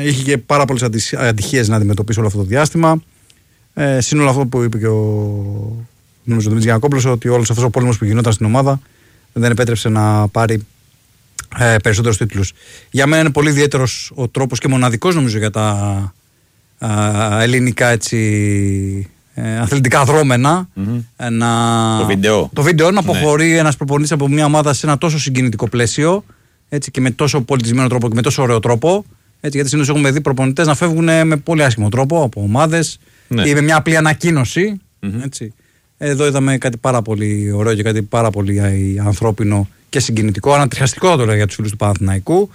είχε και πάρα πολλές ατυχίες να αντιμετωπίσει όλο αυτό το διάστημα. Σύνολο αυτό που είπε και ο Δημήτρης Γιαννακόπουλος, ότι όλος αυτός ο πόλεμος που γινόταν στην ομάδα δεν επέτρεψε να πάρει περισσότερους τίτλους. Για μένα είναι πολύ ιδιαίτερος ο τρόπος και μοναδικός, νομίζω, για τα ελληνικά έτσι, αθλητικά δρόμενα. Το βίντεο να αποχωρεί ένας προπονητής από μια ομάδα σε ένα τόσο συγκινητικό πλαίσιο, έτσι, και με τόσο πολιτισμένο τρόπο και με τόσο ωραίο τρόπο. Έτσι, γιατί συνήθως έχουμε δει προπονητές να φεύγουν με πολύ άσχημο τρόπο από ομάδες, ή με μια απλή ανακοίνωση. Έτσι. Εδώ είδαμε κάτι πάρα πολύ ωραίο και κάτι πάρα πολύ ανθρώπινο και συγκινητικό, ανατριχιαστικό θα το λέω για τους φίλους του Παναθηναϊκού.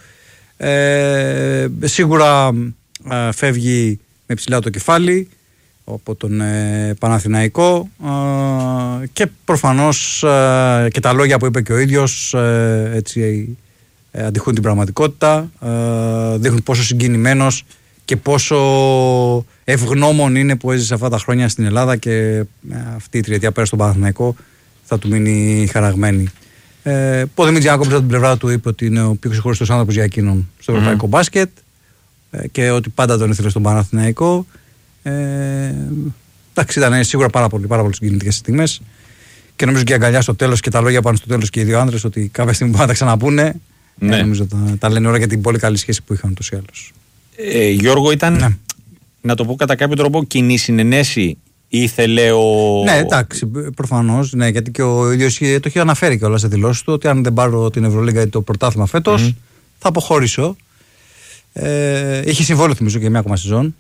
Σίγουρα φεύγει με ψηλά το κεφάλι από τον Παναθηναϊκό, και προφανώς και τα λόγια που είπε και ο ίδιος έτσι, αντιχούν την πραγματικότητα, δείχνουν πόσο συγκινημένος και πόσο ευγνώμων είναι που έζησε αυτά τα χρόνια στην Ελλάδα, και αυτή η τριετία πέρα στον Παναθηναϊκό θα του μείνει χαραγμένη. Ο Δημήτρης Γιαννακόπουλος από την πλευρά του είπε ότι είναι ο πιο ξεχωριστός άνθρωπος για εκείνον στο ευρωπαϊκό μπάσκετ, και ότι πάντα τον ήθελε στον Παναθηναϊκό. Εντάξει, ήταν σίγουρα πάρα πολύ συγκινητικές στιγμές, και νομίζω και η αγκαλιά στο τέλος και τα λόγια πάνω στο τέλος και οι δύο άντρες ότι κάποια στιγμή μπορούν να τα ξαναπούνε. Νομίζω τα λένε όλα για την πολύ καλή σχέση που είχαν ούτως ή άλλως. Γιώργο, ήταν, να το πω κατά κάποιο τρόπο, κοινή συνενέση. Ήθελε ο. Ναι, εντάξει, προφανώς. Ναι, γιατί και ο ίδιος το είχε αναφέρει και όλα σε δηλώσεις του, ότι αν δεν πάρω την Ευρωλίγκα ή το πρωτάθλημα φέτος, θα αποχωρήσω. Είχε συμβόλαιο, θυμίζω, και μια ακόμα σεζόν.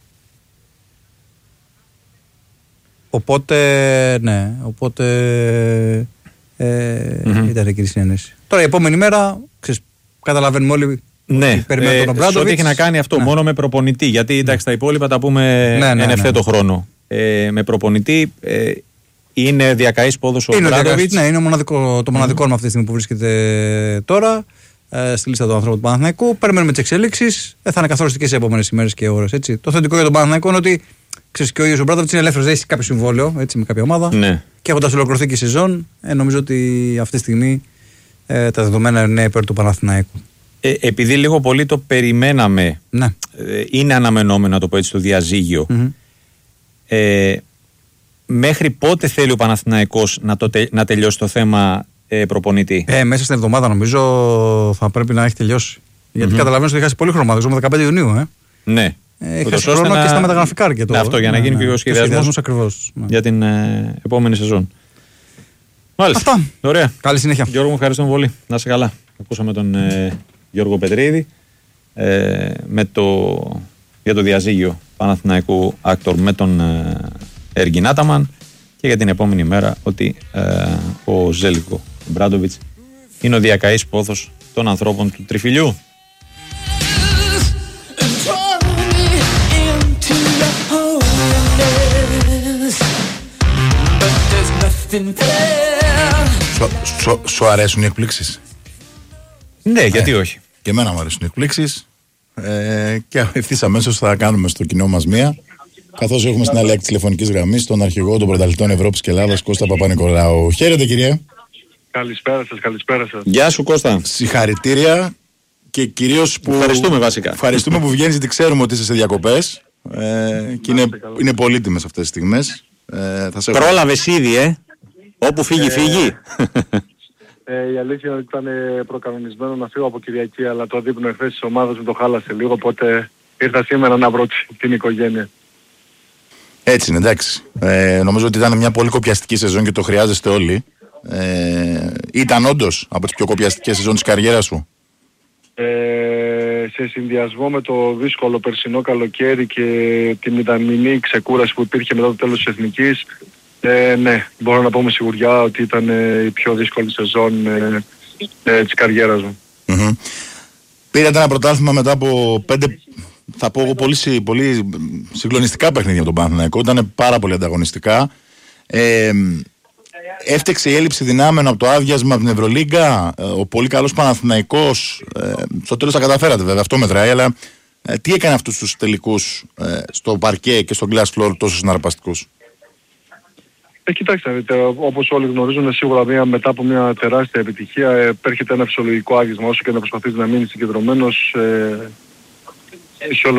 Οπότε, ναι, ήταν εκείνη η συνένεση. Τώρα η επόμενη μέρα, καταλαβαίνουμε όλοι. Ναι, σε ό,τι έχει να κάνει αυτό, μόνο με προπονητή. Γιατί εντάξει, τα υπόλοιπα τα πούμε εν ευθέτω χρόνο. Με προπονητή είναι διακαής πόδος ο Μπράντοβιτς. Ναι, είναι το μοναδικό με αυτή τη στιγμή που βρίσκεται τώρα στη λίστα των ανθρώπων του Παναθηναϊκού. Περιμένουμε τις εξελίξεις. Θα είναι καθοριστικές οι επόμενες ημέρες και ώρες. Έτσι. Το θετικό για τον Παναθηναϊκό είναι ότι ξέρεις, και ο ίδιος ο Μπράντοβιτς είναι ελεύθερος, δεν έχει κάποιο συμβόλαιο έτσι, με κάποια ομάδα. Ναι. Και έχοντας ολοκληρωθεί και η σεζόν, νομίζω ότι αυτή τη στιγμή τα δεδομένα είναι υπέρ του Παναθηναϊκού. Επειδή λίγο πολύ το περιμέναμε, είναι αναμενόμενο να το πω έτσι, το διαζύγιο. Μέχρι πότε θέλει ο Παναθηναϊκός να τελειώσει το θέμα προπονητή? Μέσα στην εβδομάδα νομίζω θα πρέπει να έχει τελειώσει. Γιατί καταλαβαίνεις ότι είχα πολύ χρόνο, με 15 Ιουνίου. Ναι. Είχα χρόνο και στα μεταγραφικά αρκετό. Αυτό για να γίνει και ο σχεδιασμός ακριβώς για την επόμενη σεζόν. Μάλιστα. Αυτά. Ωραία. Καλή συνέχεια. Γιώργο, μου ευχαριστούμε πολύ. Να είσαι καλά. Ακούσαμε τον Γιώργο Πετρίδη για το διαζύγιο Παναθηναϊκού Άκτορ με τον Έργιν Άταμαν, και για την επόμενη μέρα ότι ο Ζέλικο Μπράντοβιτς είναι ο διακαής πόθος των ανθρώπων του Τριφυλιού. Σου αρέσουν οι εκπλήξεις? Ναι, γιατί όχι. Και εμένα μου αρέσουν οι εκπλήξεις, και ευθύς αμέσως θα κάνουμε στο κοινό μας μία, καθώς έχουμε στην άλλη άκρη τηλεφωνικής γραμμής τον αρχηγό των πρωταθλητών Ευρώπης και Ελλάδας, Κώστα Παπα-Νικολάου. Χαίρετε, κύριε. Καλησπέρα σας. Γεια σου, Κώστα. Συγχαρητήρια, και κυρίως που ευχαριστούμε βασικά. Ευχαριστούμε που βγαίνεις, γιατί ξέρουμε ότι είσαι σε διακοπές, και είναι πολύτιμες αυτές τις στιγμές. Πρόλαβες ήδη, όπου φύγει. Η αλήθεια είναι ότι ήταν προκανονισμένο να φύγω από Κυριακή, αλλά το δείπνο εχθές της ομάδας μου το χάλασε λίγο, οπότε ήρθα σήμερα να βρω την οικογένεια. Έτσι είναι, εντάξει. Νομίζω ότι ήταν μια πολύ κοπιαστική σεζόν και το χρειάζεστε όλοι. Ήταν όντως από τις πιο κοπιαστικές σεζόν της καριέρας σου? Σε συνδυασμό με το δύσκολο περσινό καλοκαίρι και τη μηδαμινή ξεκούραση που υπήρχε μετά το τέλος της Εθνικής, ναι, μπορώ να πω με σιγουριά ότι ήταν η πιο δύσκολη σεζόν της καριέρας μου. Πήρατε ένα πρωτάθλημα μετά από 5, θα πω εγώ, πολύ συγκλονιστικά παιχνίδια με τον Παναθηναϊκό. Ήταν πάρα πολύ ανταγωνιστικά. Έφτεξε η έλλειψη δυνάμεων από το άδειασμα από την Ευρωλίγκα? Ο πολύ καλός Παναθηναϊκός, στο τέλος τα καταφέρατε βέβαια, αυτό μετράει, αλλά τι έκανε αυτούς τους τελικούς στο παρκέ και στο glass floor τόσο συναρπαστικούς? Κοιτάξτε, όπως όλοι γνωρίζουν, σίγουρα μετά από μια τεράστια επιτυχία έρχεται ένα φυσιολογικό άγγισμα. Όσο και να προσπαθείς να μείνεις συγκεντρωμένος,